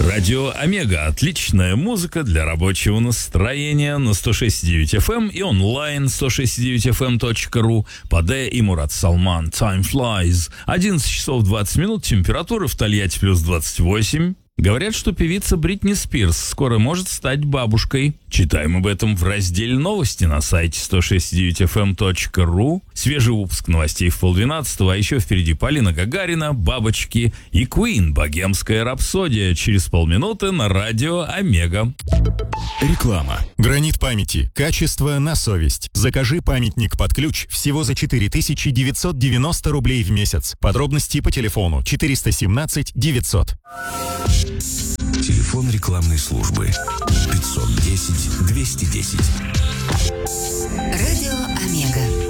Радио Омега. Отличная музыка для рабочего настроения на 106.9 FM и онлайн 106.9fm.ru. Паде и Мурат Салман. Time flies. 11 часов 20 минут. Температура в Тольятти плюс 28. Говорят, что певица Бритни Спирс скоро может стать бабушкой. Читаем об этом в разделе новости на сайте 106.9fm.ru. Свежий выпуск новостей в 11:30, а еще впереди Полина Гагарина, Бабочки и Queen «Богемская рапсодия» через полминуты на радио Омега. Реклама. Гранит памяти. Качество на совесть. Закажи памятник под ключ всего за 4990 рублей в месяц. Подробности по телефону 417 900. Телефон рекламной службы 510 210. Радио Омега.